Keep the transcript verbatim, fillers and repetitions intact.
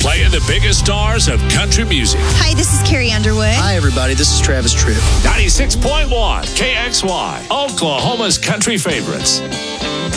playing the biggest stars of country music. Hi, this is Carrie Underwood. Hi, everybody. This is Travis Tritt. ninety-six point one K X Y, Oklahoma's country favorites.